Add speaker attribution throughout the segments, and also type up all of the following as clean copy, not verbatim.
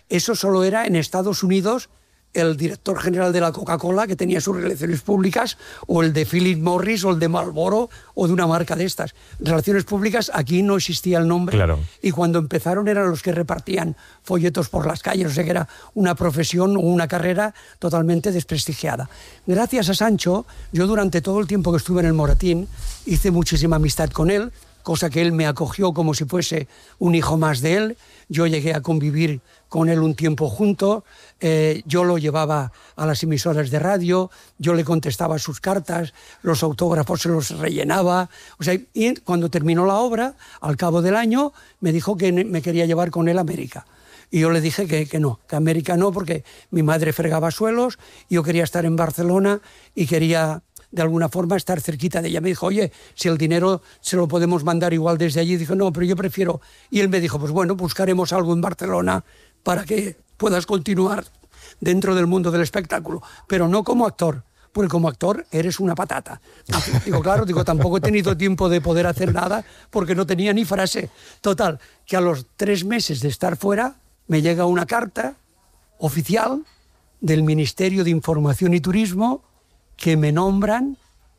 Speaker 1: Eso solo era en Estados Unidos el director general de la Coca-Cola, que tenía sus relaciones públicas, o el de Philip Morris, o el de Marlboro, o de una marca de estas. Relaciones públicas, aquí no existía el nombre.
Speaker 2: Claro.
Speaker 1: Y cuando empezaron eran los que repartían folletos por las calles, o sea que era una profesión o una carrera totalmente desprestigiada. Gracias a Sancho, yo durante todo el tiempo que estuve en el Moratín, hice muchísima amistad con él, cosa que él me acogió como si fuese un hijo más de él. Yo llegué a convivir con él un tiempo junto, yo lo llevaba a las emisoras de radio, yo le contestaba sus cartas, los autógrafos se los rellenaba. O sea, y cuando terminó la obra, al cabo del año, me dijo que me quería llevar con él a América. Y yo le dije que no, que América no, porque mi madre fregaba suelos, y yo quería estar en Barcelona y quería de alguna forma estar cerquita de ella. Me dijo, oye, si el dinero se lo podemos mandar igual desde allí. Dije, no, pero yo prefiero. Y él me dijo, pues bueno, buscaremos algo en Barcelona para que puedas continuar dentro del mundo del espectáculo, pero no como actor, porque como actor eres una patata. Digo, claro, tampoco he tenido tiempo de poder hacer nada porque no tenía ni frase. Total, que a los 3 meses de estar fuera me llega una carta oficial del Ministerio de Información y Turismo que me nombran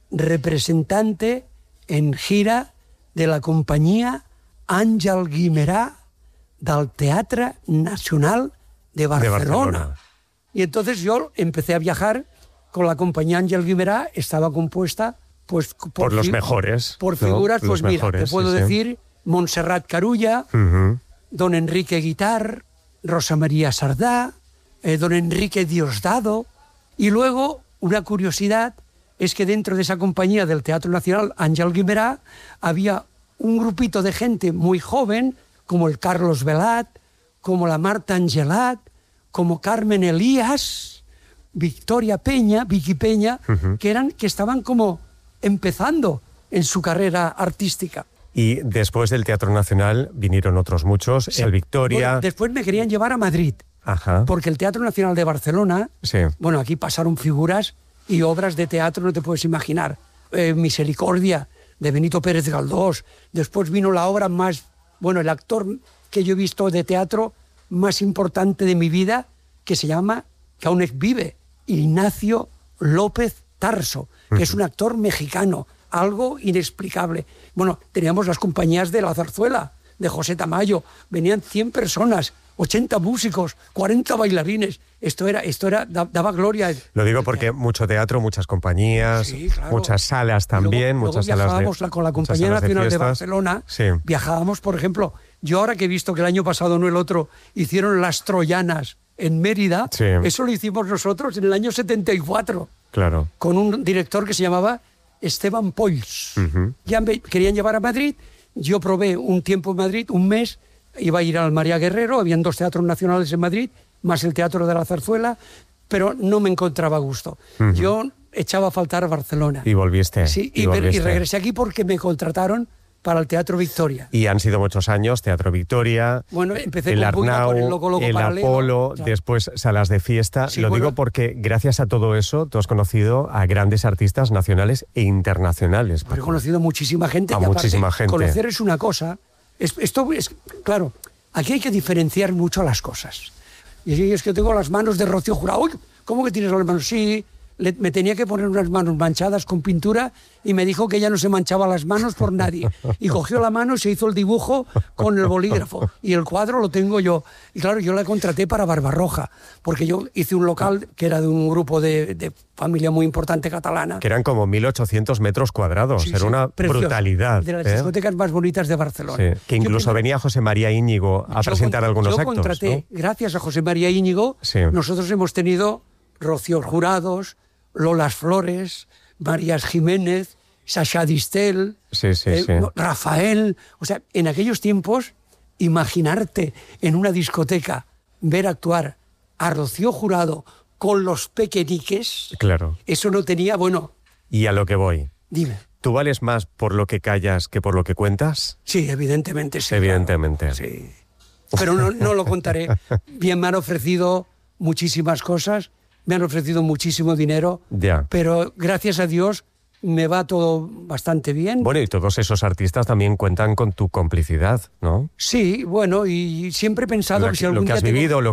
Speaker 1: representante en gira de la companyia Àngel Guimerà del Teatre Nacional de Barcelona. Y entonces yo empecé a viajar con la compañía Àngel Guimerà, estaba compuesta pues
Speaker 2: por los mejores.
Speaker 1: Por figuras,
Speaker 2: ¿no?
Speaker 1: pues
Speaker 2: los
Speaker 1: mira,
Speaker 2: mejores,
Speaker 1: te puedo decir, Montserrat Carulla, don Enrique Guitar, Rosa María Sardá, don Enrique Diosdado, y luego una curiosidad es que dentro de esa compañía del Teatro Nacional Àngel Guimerà había un grupito de gente muy joven, como el Carlos Velat, como la Marta Angelat, como Carmen Elías, Victoria Peña, Vicky Peña, que estaban como empezando en su carrera artística.
Speaker 2: Y después del Teatro Nacional vinieron otros muchos,
Speaker 1: Sí.
Speaker 2: el Victoria...
Speaker 1: Bueno, después me querían llevar a Madrid, porque el Teatro Nacional de Barcelona, bueno, aquí pasaron figuras y obras de teatro, no te puedes imaginar. Misericordia, de Benito Pérez Galdós. Después vino la obra más... Bueno, el actor que yo he visto de teatro más importante de mi vida, que se llama, que aún vive, Ignacio López Tarso, que es un actor mexicano, algo inexplicable. Bueno, teníamos las compañías de La Zarzuela, de José Tamayo, venían 100 personas, 80 músicos, 40 bailarines. Esto daba gloria.
Speaker 2: Lo digo porque mucho teatro, muchas compañías,
Speaker 1: sí, claro.
Speaker 2: Muchas salas también,
Speaker 1: luego
Speaker 2: muchas salas de
Speaker 1: viajábamos con la Compañía Nacional de Barcelona,
Speaker 2: sí.
Speaker 1: Viajábamos, por ejemplo, yo ahora que he visto que el año pasado, no el otro, hicieron Las Troyanas en Mérida,
Speaker 2: sí.
Speaker 1: Eso lo hicimos nosotros en el año 74,
Speaker 2: claro.
Speaker 1: Con un director que se llamaba Esteban Polls. Ya me querían llevar a Madrid, yo probé un tiempo en Madrid, un mes, iba a ir al María Guerrero, habían 2 teatros nacionales en Madrid, más el Teatro de la Zarzuela, pero no me encontraba a gusto. Yo echaba a faltar Barcelona.
Speaker 2: Y volviste.
Speaker 1: Sí, y regresé aquí porque me contrataron para el Teatro Victoria.
Speaker 2: Y han sido muchos años, Teatro Victoria,
Speaker 1: bueno, empecé
Speaker 2: el
Speaker 1: con
Speaker 2: Arnau,
Speaker 1: el Loco
Speaker 2: el
Speaker 1: Paralelo,
Speaker 2: Apolo,
Speaker 1: claro.
Speaker 2: Después salas de fiesta.
Speaker 1: Sí,
Speaker 2: Lo
Speaker 1: bueno,
Speaker 2: digo porque gracias a todo eso tú has conocido a grandes artistas nacionales e internacionales.
Speaker 1: He conocido muchísima gente.
Speaker 2: A
Speaker 1: y aparte,
Speaker 2: muchísima gente.
Speaker 1: Conocer es una cosa. Esto es, claro, aquí hay que diferenciar mucho las cosas. Y es que tengo las manos de Rocío Jurado. Uy, ¿cómo que tienes las manos? Sí, me tenía que poner unas manos manchadas con pintura y me dijo que ella no se manchaba las manos por nadie. Y cogió la mano y se hizo el dibujo con el bolígrafo. Y el cuadro lo tengo yo. Y claro, yo la contraté para Barbarroja, porque yo hice un local que era de un grupo de familia muy importante catalana.
Speaker 2: Que eran como 1.800 metros cuadrados.
Speaker 1: Sí,
Speaker 2: era
Speaker 1: sí,
Speaker 2: una
Speaker 1: precioso.
Speaker 2: brutalidad.
Speaker 1: De las discotecas más bonitas de Barcelona.
Speaker 2: Sí, que incluso venía José María Íñigo a presentar algunos actos.
Speaker 1: Yo contraté,
Speaker 2: ¿no?
Speaker 1: Gracias a José María Íñigo,
Speaker 2: sí.
Speaker 1: Nosotros hemos tenido Rocío Jurados, Lolas Flores, Marías Jiménez, Sacha Distel,
Speaker 2: sí.
Speaker 1: Rafael. O sea, en aquellos tiempos, imaginarte en una discoteca ver actuar a Rocío Jurado con los Pequeñiques,
Speaker 2: claro.
Speaker 1: Eso no tenía, bueno...
Speaker 2: Y a lo que voy.
Speaker 1: Dime.
Speaker 2: ¿Tú vales más por lo que callas que por lo que cuentas?
Speaker 1: Sí, evidentemente sí.
Speaker 2: Evidentemente.
Speaker 1: Claro, sí. Pero no lo contaré. Bien, me han ofrecido muchísimas cosas, me han ofrecido muchísimo dinero,
Speaker 2: ya.
Speaker 1: Pero gracias a Dios me va todo bastante bien.
Speaker 2: Bueno, y todos esos artistas también cuentan con tu complicidad, ¿no?
Speaker 1: Sí, bueno, y siempre he pensado que si algún
Speaker 2: lo que
Speaker 1: día
Speaker 2: has vivido, lo